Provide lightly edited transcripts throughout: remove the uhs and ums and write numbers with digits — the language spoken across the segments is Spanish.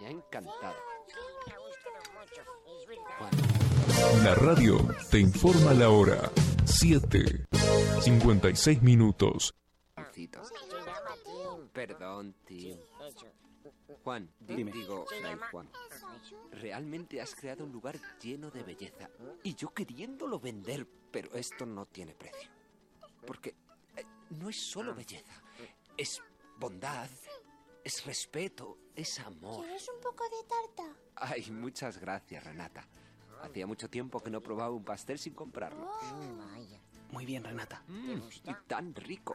ha encantado. La radio te informa la hora. 7:56 minutos. Perdón, tío. Juan, digo, Fray Juan. Realmente has creado un lugar lleno de belleza. Y yo queriéndolo vender, pero esto no tiene precio. Porque no es solo belleza. Es bondad, es respeto, es amor. ¿Quieres un poco de tarta? Ay, muchas gracias, Renata. Hacía mucho tiempo que no probaba un pastel sin comprarlo. Muy bien, Renata. Y tan rico.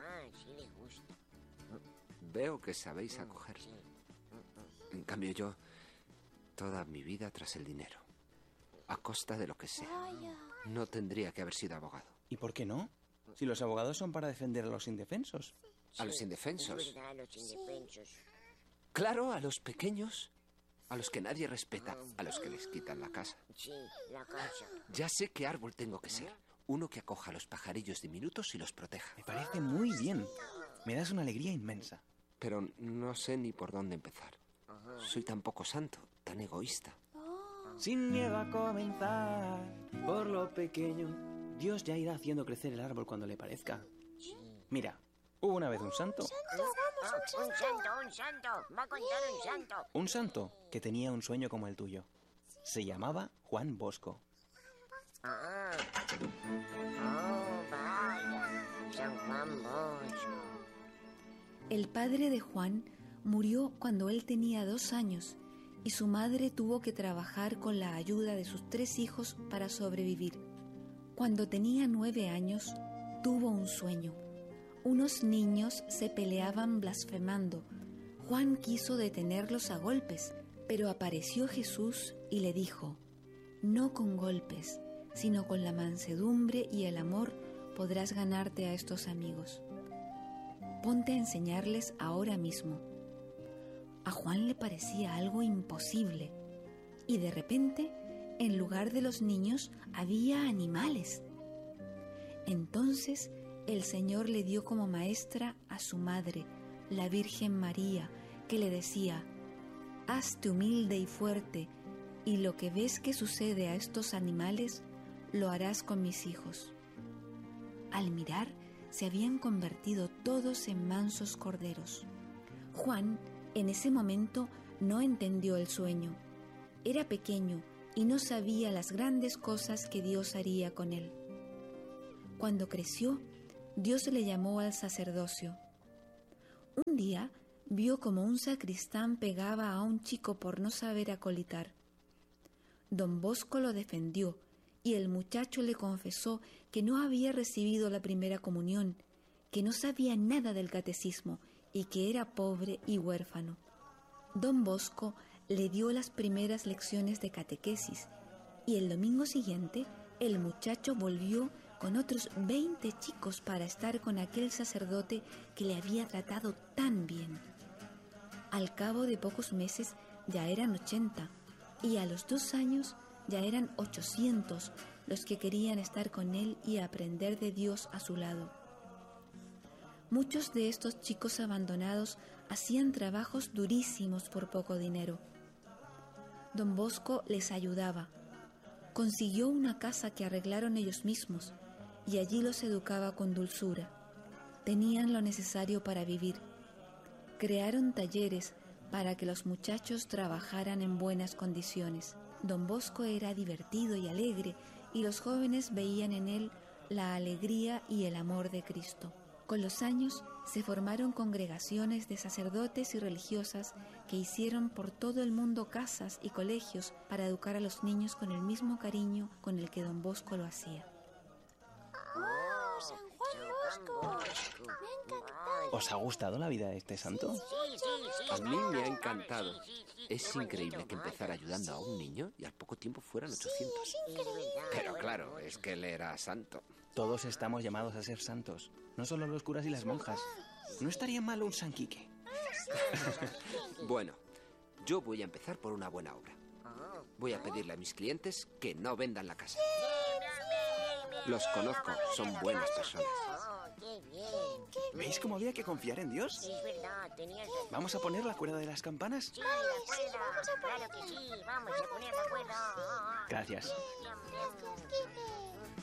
Veo que sabéis acoger. En cambio yo, toda mi vida tras el dinero. A costa de lo que sea. No tendría que haber sido abogado. ¿Y por qué no? Si los abogados son para defender a los indefensos. ¿A los indefensos? Es verdad, a los indefensos. Claro, a los pequeños. A los que nadie respeta. A los que les quitan la casa. Sí, la casa. Ya sé qué árbol tengo que ser. Uno que acoja a los pajarillos diminutos y los proteja. Me parece muy bien. Me das una alegría inmensa. Pero no sé ni por dónde empezar. Soy tan poco santo, tan egoísta. Sin miedo a comenzar, por lo pequeño, Dios ya irá haciendo crecer el árbol cuando le parezca. Mira, hubo una vez un santo. Un santo. Va a contar un santo. Un santo que tenía un sueño como el tuyo. Se llamaba Juan Bosco. Vaya. San Juan Bosco. El padre de Juan murió cuando él tenía 2 años y su madre tuvo que trabajar con la ayuda de sus 3 hijos para sobrevivir. Cuando tenía 9 años, tuvo un sueño. Unos niños se peleaban blasfemando. Juan quiso detenerlos a golpes, pero apareció Jesús y le dijo: «No con golpes, sino con la mansedumbre y el amor podrás ganarte a estos amigos. Ponte a enseñarles ahora mismo». A Juan le parecía algo imposible, y de repente, en lugar de los niños, había animales. Entonces el Señor le dio como maestra a su madre, la Virgen María, que le decía: «Hazte humilde y fuerte, y lo que ves que sucede a estos animales, lo harás con mis hijos». Al mirar, se habían convertido todos en mansos corderos. Juan, en ese momento, no entendió el sueño. Era pequeño y no sabía las grandes cosas que Dios haría con él. Cuando creció, Dios le llamó al sacerdocio. Un día vio como un sacristán pegaba a un chico por no saber acolitar. Don Bosco lo defendió y el muchacho le confesó que no había recibido la primera comunión, que no sabía nada del catecismo y que era pobre y huérfano. Don Bosco le dio las primeras lecciones de catequesis y el domingo siguiente el muchacho volvió con otros 20 chicos para estar con aquel sacerdote que le había tratado tan bien. Al cabo de pocos meses ya eran 80 y a los 2 años ya eran 800 los que querían estar con él y aprender de Dios a su lado. Muchos de estos chicos abandonados hacían trabajos durísimos por poco dinero. Don Bosco les ayudaba. Consiguió una casa que arreglaron ellos mismos y allí los educaba con dulzura. Tenían lo necesario para vivir. Crearon talleres para que los muchachos trabajaran en buenas condiciones. Don Bosco era divertido y alegre y los jóvenes veían en él la alegría y el amor de Cristo. Con los años se formaron congregaciones de sacerdotes y religiosas que hicieron por todo el mundo casas y colegios para educar a los niños con el mismo cariño con el que Don Bosco lo hacía. ¡Oh, San Juan Bosco! Me ha encantado. ¿Os ha gustado la vida de este santo? A mí me ha encantado. Es increíble que empezara ayudando a un niño y al poco tiempo fueran 800. Pero claro, es que él era santo. Todos estamos llamados a ser santos, no solo los curas y las monjas. No estaría mal un San Quique. Bueno, yo voy a empezar por una buena obra. Voy a pedirle a mis clientes que no vendan la casa. Los conozco, son buenas personas. ¡Qué bien! ¡Qué ¿Veis cómo había que confiar en Dios? Es verdad, tenías razón. ¿Vamos a poner la cuerda de las campanas? Sí, la cuerda. Claro que sí, vamos a poner la cuerda. Gracias. Bien, bien. Gracias, Quique.